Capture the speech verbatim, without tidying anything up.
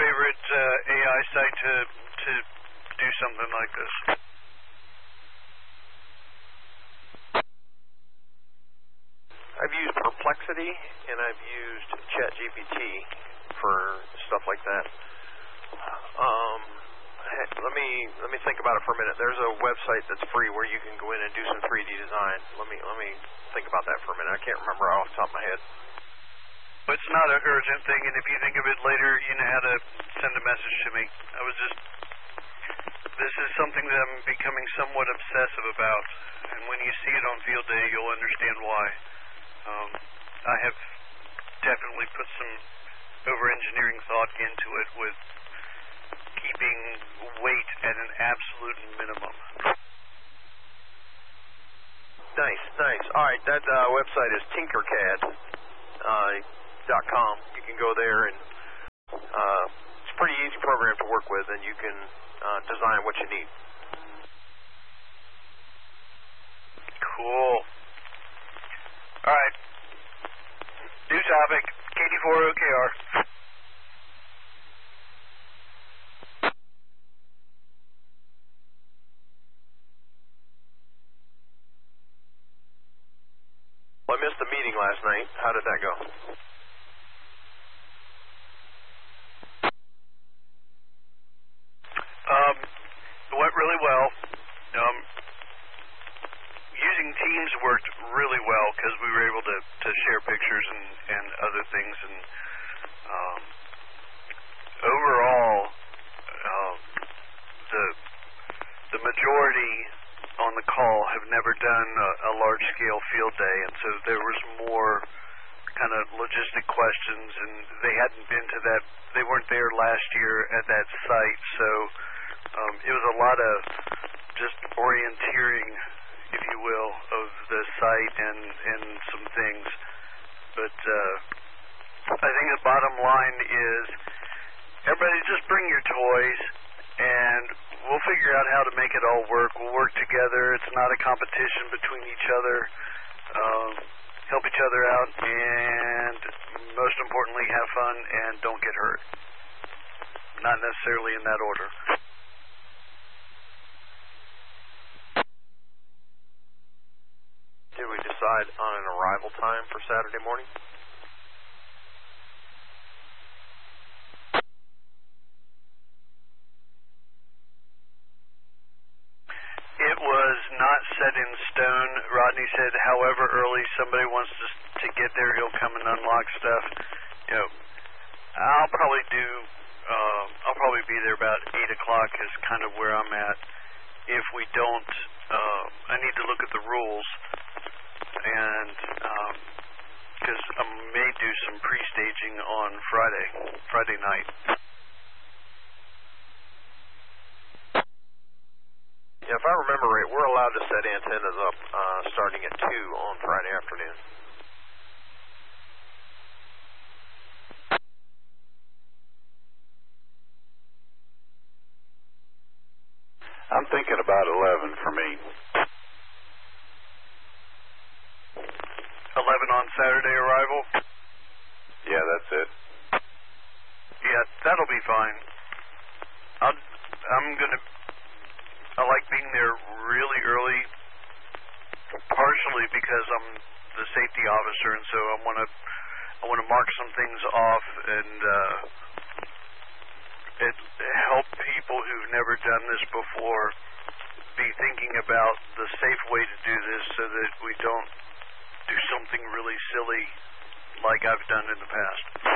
favorite uh, A I site to to do something like this. I've used Perplexity and I've used ChatGPT for stuff like that. Um, let me let me think about it for a minute. There's a website that's free where you can go in and do some three D design. Let me let me think about that for a minute. I can't remember off the top of my head. But it's not a urgent thing, and if you think of it later, you know how to send a message to me. I was just, this is something that I'm becoming somewhat obsessive about, and when you see it on field day, you'll understand why. Um, I have definitely put some over-engineering thought into it with keeping weight at an absolute minimum. Nice, nice. All right, that uh, website is Tinkercad dot com. Uh, you can go there, and uh, it's a pretty easy program to work with, and you can uh, design what you need. Cool. All right. New topic, K D four O K R. Well, I missed the meeting last night. How did that go? Um, it went really well. Um, using Teams worked really well because we were able to, to share pictures and, and other things. And um, overall, uh, the the majority on the call have never done a, a large-scale field day, and so there was more kind of logistic questions, and they hadn't been to that. They weren't there last year at that site, so um, it was a lot of just orienteering, if you will, of the site and, and some things. But uh, I think the bottom line is everybody just bring your toys, and we'll figure out how to make it all work. We'll work together. It's not a competition between each other. Um, help each other out, and most importantly, have fun and don't get hurt. Not necessarily in that order. Did we decide on an arrival time for Saturday morning? It was not set in stone. Rodney said, however early somebody wants to, to get there, he'll come and unlock stuff. You know, I'll probably do, uh, I'll probably be there about eight o'clock is kind of where I'm at. If we don't, uh, I need to look at the rules, and because um, I may do some pre-staging on Friday, Friday night. Yeah, if I remember right, we're allowed to set antennas up uh, starting at two on Friday afternoon. I'm thinking about eleven for me. eleven on Saturday arrival? Yeah, that's it. Yeah, that'll be fine. I'll, I'm going to... I like being there really early, partially because I'm the safety officer, and so I want to I want to mark some things off and uh, it help people who've never done this before be thinking about the safe way to do this, so that we don't do something really silly like I've done in the past.